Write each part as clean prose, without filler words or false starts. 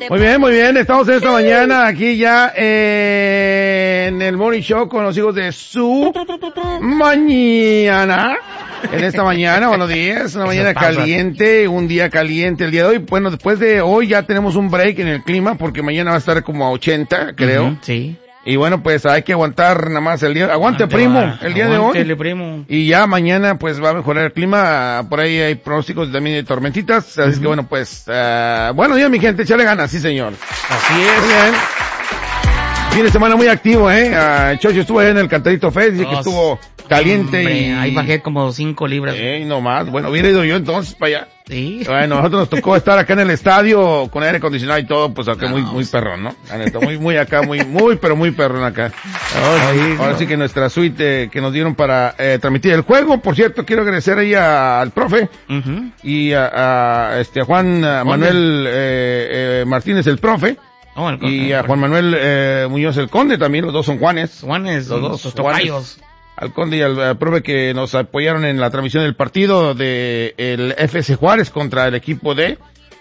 Muy bien, estamos en esta mañana aquí ya en el Morning Show con los hijos de su mañana. En esta mañana, buenos días, una mañana caliente, un día caliente el día de hoy. Bueno, después de hoy ya tenemos un break en el clima porque mañana va a estar como a 80, creo. Sí. Y bueno, pues hay que aguantar nada más el día. Aguante, primo, el día de hoy. Primo. Y ya mañana pues va a mejorar el clima. Por ahí hay pronósticos también de tormentitas. Así que bueno, pues, buenos días mi gente, échale ganas, sí señor. Así es. Muy bien. Fin de semana muy activo, Chocho estuvo ahí en el Cantarito Fest, dice que estuvo caliente. Hombre, ahí bajé como 5 libras. No más. Bueno, hubiera ido yo entonces para allá. Sí. Bueno, nosotros nos tocó estar acá en el estadio con aire acondicionado y todo, pues acá muy perrón, ¿no? La neta, muy acá, pero muy perrón acá. Ahora sí que nuestra suite que nos dieron para transmitir el juego. Por cierto, quiero agradecer ahí al profe y a Juan Manuel Martínez, el profe. Y a Juan Manuel Muñoz el Conde también, los dos son Juanes. Los dos Juanes. Al Conde y al profe que nos apoyaron en la transmisión del partido de el FC Juárez contra el equipo de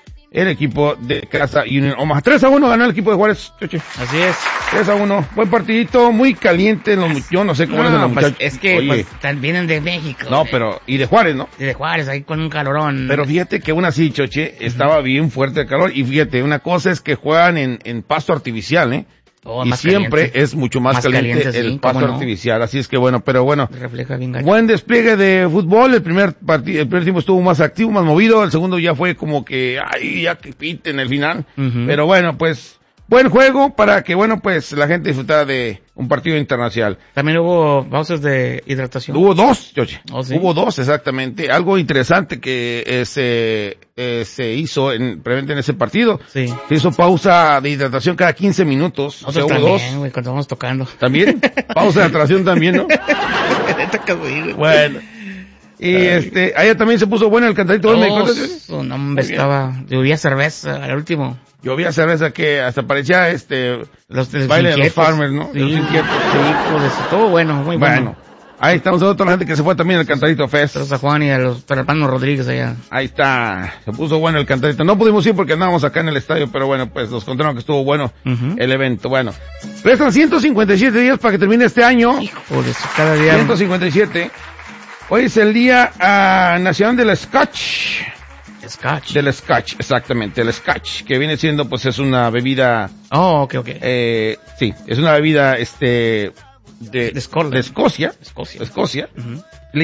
Casa Unión Omaha. 3-1 ganó el equipo de Juárez, Choche. Así es. 3-1. Buen partidito, muy caliente. Yo no sé cómo es los muchachos. Es que vienen de México. No, pero, y de Juárez, ¿no? Y de Juárez, ahí con un calorón. Pero fíjate que aún así, Choche, estaba bien fuerte el calor. Y fíjate, una cosa es que juegan en pasto artificial, y siempre caliente. Es mucho más caliente el pasto artificial, así es que bueno, pero bueno. Refleja bien gacho. Buen despliegue de fútbol, el primer tiempo estuvo más activo, más movido, el segundo ya fue como que, ya que pite en el final, pero bueno, pues, buen juego para que, bueno, pues, la gente disfrutara de un partido internacional. También hubo pausas de hidratación. Hubo 2, George. ¿Sí? Hubo 2, exactamente. Algo interesante que se hizo previamente en ese partido. Sí. Se hizo pausa de hidratación cada 15 minutos. Nosotros hubo también, 2. güey, cuando vamos tocando. ¿También? Pausa de hidratación también, ¿no? Bueno. Y allá también se puso bueno el cantadito. Su nombre llovía cerveza al último. Llovía cerveza que hasta parecía los baile de los farmers, ¿no? Sí, los inquietos. Sí, por eso. Todo bueno, muy bueno. Ahí estamos a toda la gente que se fue también al Cantadito Fest. A Juan y a los hermanos Rodríguez allá. Ahí está. Se puso bueno el Cantadito. No pudimos ir porque andábamos acá en el estadio, pero bueno, pues nos contaron que estuvo bueno el evento. Bueno, restan 157 días para que termine este año. Híjole, cada día. 157. Hoy es el Día Nacional del Scotch. Del Scotch, exactamente, el Scotch, que viene siendo, pues, es una bebida... Oh, ok. Sí, es una bebida, de Escocia.